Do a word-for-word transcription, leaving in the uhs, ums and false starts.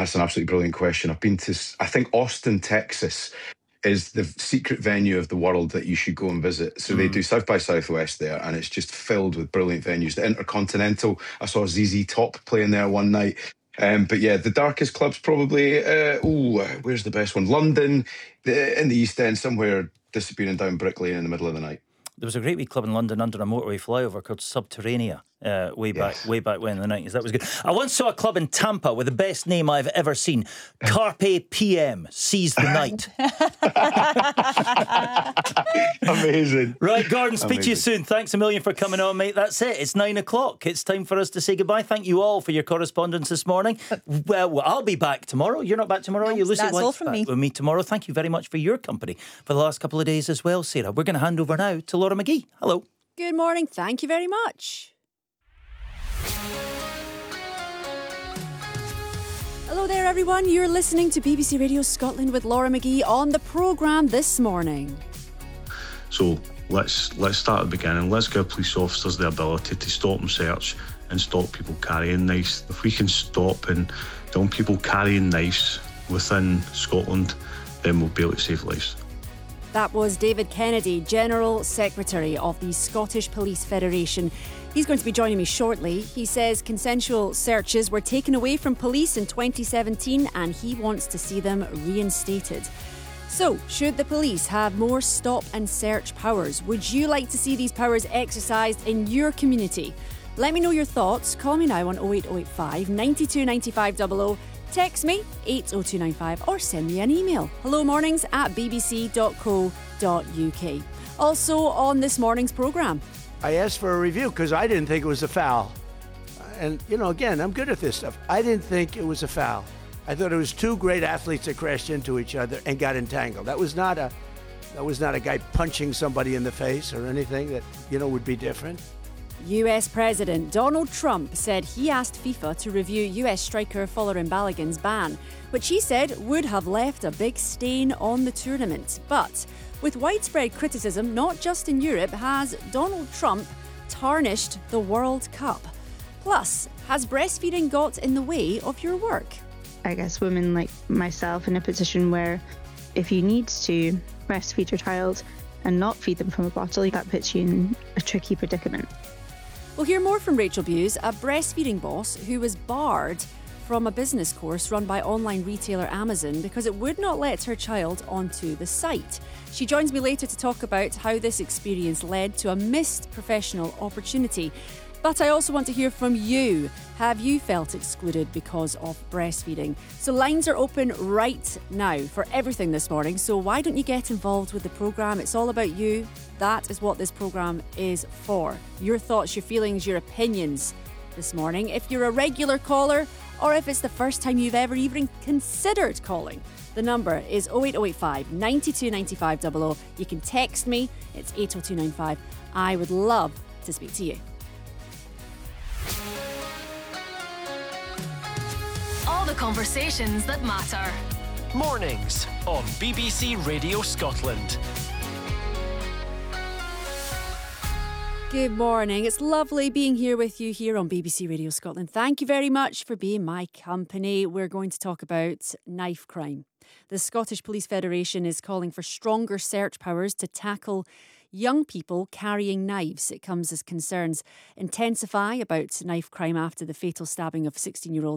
That's an absolutely brilliant question. I've been to, I think, Austin, Texas is the secret venue of the world that you should go and visit. So mm. they do South by Southwest there, and it's just filled with brilliant venues. The Intercontinental, I saw Z Z Top playing there one night. Um, but yeah, the darkest clubs probably, uh, oh, where's the best one? London, the, in the East End, somewhere disappearing down Brick Lane in the middle of the night. There was a great wee club in London under a motorway flyover called Subterranea. Uh, way back, yes. way back when in the nineties. That was good. I once saw a club in Tampa with the best name I've ever seen. Carpe P M, seize the night. Amazing. Right, Gordon, speak Amazing. to you soon. Thanks a million for coming on, mate. That's it. It's nine o'clock. It's time for us to say goodbye. Thank you all for your correspondence this morning. Well, I'll be back tomorrow. You're not back tomorrow, no, are you, Lucy? That's all from back me. With me tomorrow. Thank you very much for your company for the last couple of days as well, Sarah. We're going to hand over now to Laura McGee. Hello. Good morning. Thank you very much. Hello there, everyone. You're listening to B B C Radio Scotland with Laura McGee on the programme this morning. So let's let's start at the beginning. Let's give police officers the ability to stop and search and stop people carrying knives. If we can stop and down people carrying knives within Scotland, then we'll be able to save lives. That was David Kennedy, General Secretary of the Scottish Police Federation. He's going to be joining me shortly. He says consensual searches were taken away from police in twenty seventeen and he wants to see them reinstated. So, should the police have more stop and search powers? Would you like to see these powers exercised in your community? Let me know your thoughts. Call me now on oh eight oh eight five, nine two nine five double oh. Text me eight oh two nine five or send me an email. Hello mornings at b b c dot co dot u k. Also on this morning's programme. I asked for a review because I didn't think it was a foul. And, you know, again, I'm good at this stuff. I didn't think it was a foul. I thought it was two great athletes that crashed into each other and got entangled. That was not a, that was not a guy punching somebody in the face or anything that, you know, would be different. U S President Donald Trump said he asked FIFA to review U S striker Folarin Balogun's ban, which he said would have left a big stain on the tournament. But with widespread criticism, not just in Europe, has Donald Trump tarnished the World Cup? Plus, has breastfeeding got in the way of your work? I guess women like myself in a position where if you need to breastfeed your child and not feed them from a bottle, that puts you in a tricky predicament. We'll hear more from Rachel Buse, a breastfeeding boss who was barred from a business course run by online retailer Amazon because it would not let her child onto the site. She joins me later to talk about how this experience led to a missed professional opportunity. But I also want to hear from you. Have you felt excluded because of breastfeeding? So lines are open right now for everything this morning. So why don't you get involved with the programme? It's all about you. That is what this programme is for. Your thoughts, your feelings, your opinions this morning. If you're a regular caller or if it's the first time you've ever even considered calling, the number is oh eight oh eight five, nine two nine five double oh. You can text me. It's eight oh two nine five. I would love to speak to you. All the conversations that matter. Mornings on B B C Radio Scotland. Good morning. It's lovely being here with you here on B B C Radio Scotland. Thank you very much for being my company. We're going to talk about knife crime. The Scottish Police Federation is calling for stronger search powers to tackle young people carrying knives. It comes as concerns intensify about knife crime after the fatal stabbing of sixteen-year-old